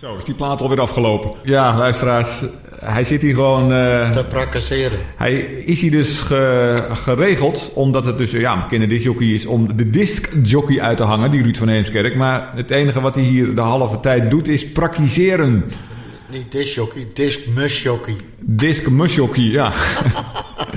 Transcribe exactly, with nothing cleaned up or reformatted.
Zo, is die plaat alweer afgelopen. Ja, luisteraars, hij zit hier gewoon... Uh, te prakticeren. Hij is hier dus ge, geregeld, omdat het dus ja, een bekende discjockey is, om de discjockey uit te hangen, die Ruud van Heemskerk. Maar het enige wat hij hier de halve tijd doet, is praktiseren. Niet discjockey, discmusjockey. Discmusjockey, ja.